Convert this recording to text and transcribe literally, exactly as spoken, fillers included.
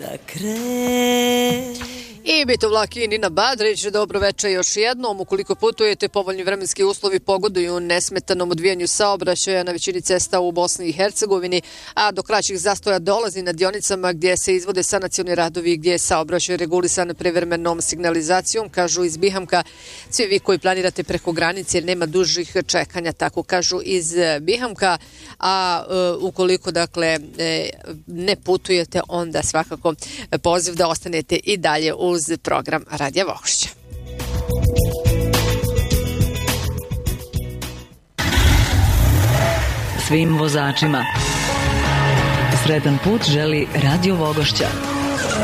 da krene. I Bito Vlaki i Nina Badrić, dobro večer još jednom. Ukoliko putujete, povoljni vremenski uslovi pogoduju nesmetanom odvijanju saobraćaja na većini cesta u Bosni i Hercegovini, a do kraćih zastoja dolazi na dionicama gdje se izvode sanacioni radovi, gdje je saobraćaj regulisan prevremenom signalizacijom, kažu iz Bihamka. Svi vi koji planirate preko granice jer nema dužih čekanja, tako kažu iz Bihamka, a uh, ukoliko dakle ne putujete, onda svakako poziv da ostanete i dalje uz program Radija Vogošća. Svim vozačima sretan put želi Radio Vogošća.